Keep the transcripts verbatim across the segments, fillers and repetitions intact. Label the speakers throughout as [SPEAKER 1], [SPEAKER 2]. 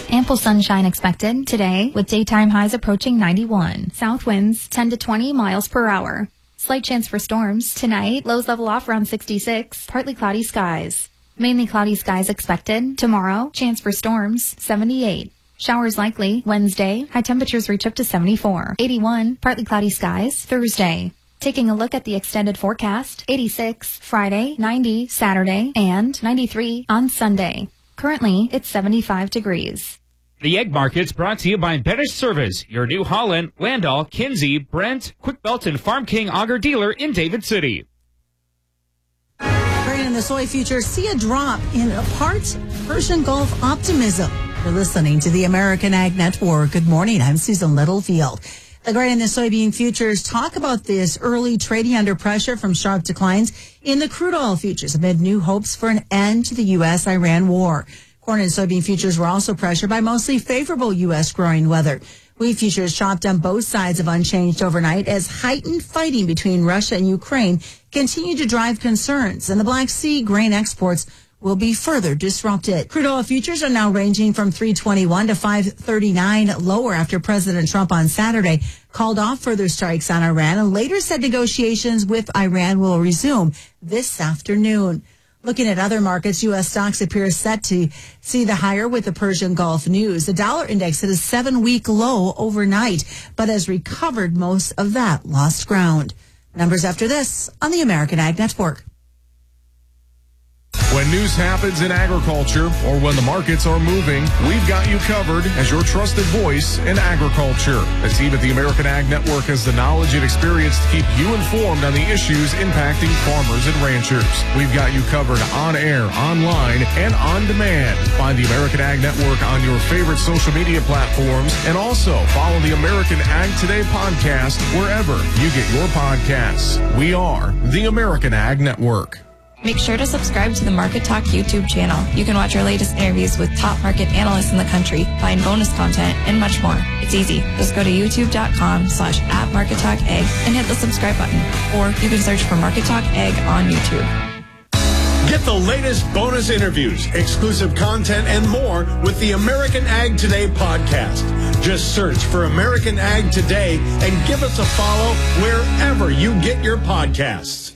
[SPEAKER 1] Ample sunshine expected today with daytime highs approaching ninety-one. South winds ten to twenty miles per hour. Slight chance for storms. Tonight, lows level off around sixty-six. Partly cloudy skies. Mainly cloudy skies expected. Tomorrow, chance for storms, seventy-eight. Showers likely. Wednesday, high temperatures reach up to seventy-four. eighty-one, partly cloudy skies. Thursday. Taking a look at the extended forecast, eighty-six, Friday, ninety, Saturday, and ninety-three on Sunday. Currently, it's seventy-five degrees.
[SPEAKER 2] The Egg Market's brought to you by Benesch Service, your New Holland, Landau, Kinsey, Brent, Quick Belt, and Farm King Auger dealer in David City.
[SPEAKER 3] Grain and the soy futures see a drop in a part Persian Gulf optimism. You're listening to the American Ag Network. Good morning. I'm Susan Littlefield. The grain and the soybean futures talk about this early trading under pressure from sharp declines in the crude oil futures amid new hopes for an end to the U S Iran war. Corn and soybean futures were also pressured by mostly favorable U S growing weather. Wheat futures chopped on both sides of unchanged overnight as heightened fighting between Russia and Ukraine continued to drive concerns, and the Black Sea grain exports will be further disrupted. Crude oil futures are now ranging from three twenty-one to five thirty-nine lower after President Trump on Saturday called off further strikes on Iran and later said negotiations with Iran will resume this afternoon. Looking at other markets, U S stocks appear set to see the higher with the Persian Gulf news. The dollar index hit a seven-week low overnight, but has recovered most of that lost ground. Numbers after this on the American Ag Network.
[SPEAKER 4] When news happens in agriculture or when the markets are moving, we've got you covered as your trusted voice in agriculture. The team at the American Ag Network has the knowledge and experience to keep you informed on the issues impacting farmers and ranchers. We've got you covered on air, online, and on demand. Find the American Ag Network on your favorite social media platforms, and also follow the American Ag Today podcast wherever you get your podcasts. We are the American Ag Network.
[SPEAKER 5] Make sure to subscribe to the Market Talk YouTube channel. You can watch our latest interviews with top market analysts in the country, find bonus content, and much more. It's easy. Just go to youtube.com slash at Market Talk Egg and hit the subscribe button. Or you can search for Market Talk Egg on YouTube.
[SPEAKER 6] Get the latest bonus interviews, exclusive content, and more with the American Ag Today podcast. Just search for American Ag Today and give us a follow wherever you get your podcasts.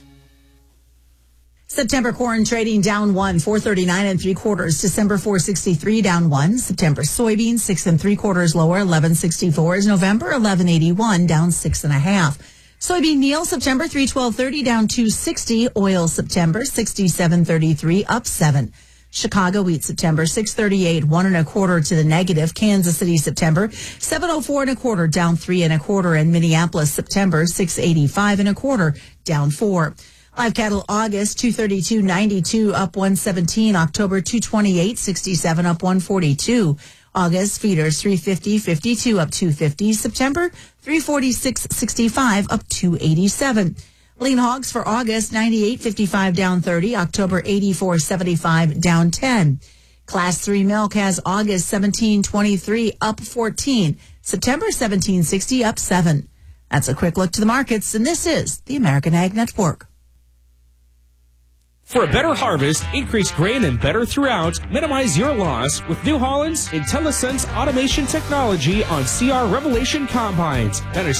[SPEAKER 3] September corn trading down one, four thirty-nine and three quarters. December four sixty-three down one. September soybeans six and three quarters lower, eleven sixty-four. November eleven eighty-one down six and a half. Soybean meal September three twelve thirty down two sixty. Oil September sixty-seven thirty-three up seven. Chicago wheat September six thirty-eight one and a quarter to the negative. Kansas City September seven oh four and a quarter down three and a quarter, and Minneapolis September six eighty-five and a quarter down four. Live cattle August two thirty-two ninety-two up one seventeen. October two twenty-eight sixty-seven up one forty-two. August feeders three fifty fifty-two up two fifty. September three forty-six sixty-five up two eighty-seven. Lean hogs for August ninety-eight fifty-five down thirty. October eighty-four seventy-five down ten. Class three milk has August seventeen twenty-three up fourteen. September seventeen sixty up seven. That's a quick look to the markets, and this is the American Ag Network.
[SPEAKER 7] For a better harvest, increase grain and better throughout, minimize your loss with New Holland's IntelliSense automation technology on C R Revelation combines. That is